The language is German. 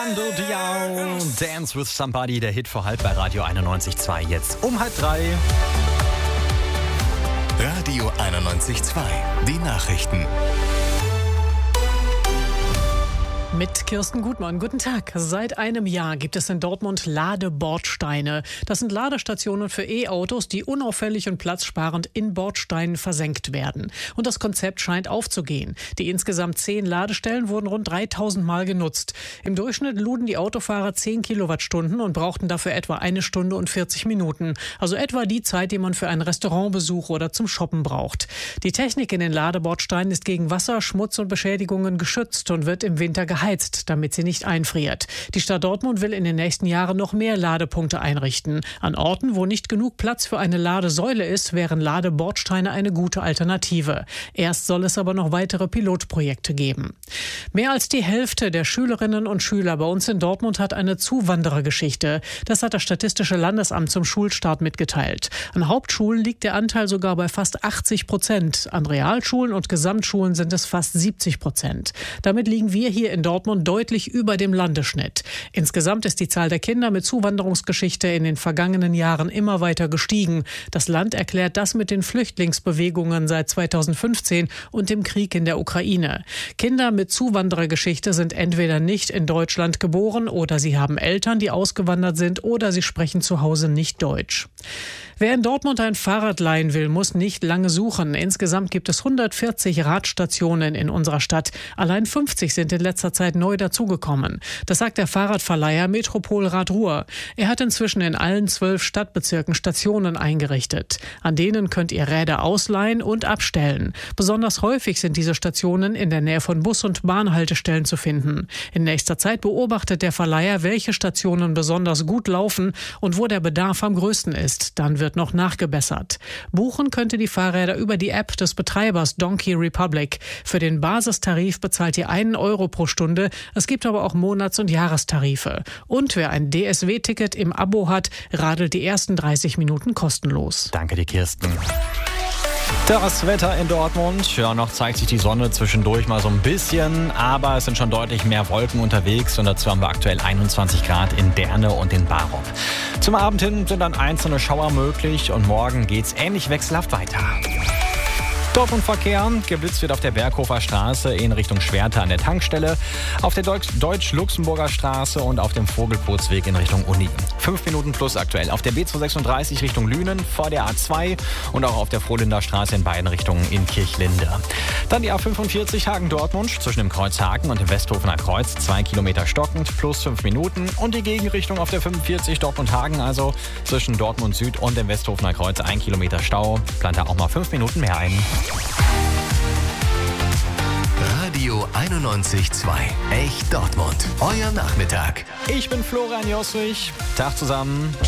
Mando Diao, Dance with Somebody, der Hit vor halb bei Radio 91.2. Jetzt um 2:30. Radio 91.2, die Nachrichten. Mit Kirsten Gutmann. Guten Tag. Seit einem Jahr gibt es in Dortmund Ladebordsteine. Das sind Ladestationen für E-Autos, die unauffällig und platzsparend in Bordsteinen versenkt werden. Und das Konzept scheint aufzugehen. Die insgesamt 10 Ladestellen wurden rund 3000 Mal genutzt. Im Durchschnitt luden die Autofahrer 10 Kilowattstunden und brauchten dafür etwa 1 Stunde und 40 Minuten. Also etwa die Zeit, die man für einen Restaurantbesuch oder zum Shoppen braucht. Die Technik in den Ladebordsteinen ist gegen Wasser, Schmutz und Beschädigungen geschützt und wird im Winter geheizt, damit sie nicht einfriert. Die Stadt Dortmund will in den nächsten Jahren noch mehr Ladepunkte einrichten. An Orten, wo nicht genug Platz für eine Ladesäule ist, wären Ladebordsteine eine gute Alternative. Erst soll es aber noch weitere Pilotprojekte geben. Mehr als die Hälfte der Schülerinnen und Schüler bei uns in Dortmund hat eine Zuwanderergeschichte. Das hat das Statistische Landesamt zum Schulstart mitgeteilt. An Hauptschulen liegt der Anteil sogar bei fast 80%. An Realschulen und Gesamtschulen sind es fast 70%. Damit liegen wir hier in Dortmund deutlich über dem Landesschnitt. Insgesamt ist die Zahl der Kinder mit Zuwanderungsgeschichte in den vergangenen Jahren immer weiter gestiegen. Das Land erklärt das mit den Flüchtlingsbewegungen seit 2015 und dem Krieg in der Ukraine. Kinder mit Zuwanderergeschichte sind entweder nicht in Deutschland geboren oder sie haben Eltern, die ausgewandert sind, oder sie sprechen zu Hause nicht Deutsch. Wer in Dortmund ein Fahrrad leihen will, muss nicht lange suchen. Insgesamt gibt es 140 Radstationen in unserer Stadt. Allein 50 sind in letzter Zeit neu dazugekommen. Das sagt der Fahrradverleiher Metropolrad Ruhr. Er hat inzwischen in allen 12 Stadtbezirken Stationen eingerichtet. An denen könnt ihr Räder ausleihen und abstellen. Besonders häufig sind diese Stationen in der Nähe von Bus- und Bahnhaltestellen zu finden. In nächster Zeit beobachtet der Verleiher, welche Stationen besonders gut laufen und wo der Bedarf am größten ist. Dann wird noch nachgebessert. Buchen könnt ihr die Fahrräder über die App des Betreibers Donkey Republic. Für den Basistarif bezahlt ihr 1 Euro pro Stunde. Es gibt aber auch Monats- und Jahrestarife. Und wer ein DSW-Ticket im Abo hat, radelt die ersten 30 Minuten kostenlos. Danke dir, Kirsten. Das Wetter in Dortmund, ja, noch zeigt sich die Sonne zwischendurch mal so ein bisschen, aber es sind schon deutlich mehr Wolken unterwegs und dazu haben wir aktuell 21 Grad in Derne und in Barop. Zum Abend hin sind dann einzelne Schauer möglich und morgen geht's ähnlich wechselhaft weiter. Dortmund-Verkehr. Geblitzt wird auf der Berghofer Straße in Richtung Schwerte an der Tankstelle, auf der Deutsch-Luxemburger Straße und auf dem Vogelbootsweg in Richtung Uni. 5 Minuten plus aktuell auf der B236 Richtung Lünen vor der A2 und auch auf der Frohlinder Straße in beiden Richtungen in Kirchlinde. Dann die A45 Hagen-Dortmund zwischen dem Kreuz Hagen und dem Westhofener Kreuz, 2 Kilometer stockend plus 5 Minuten und die Gegenrichtung auf der 45 Dortmund-Hagen, also zwischen Dortmund Süd und dem Westhofener Kreuz 1 Kilometer Stau. Plant da auch mal 5 Minuten mehr ein. Radio 91.2, echt Dortmund. Euer Nachmittag. Ich bin Florian Josswig. Tag zusammen.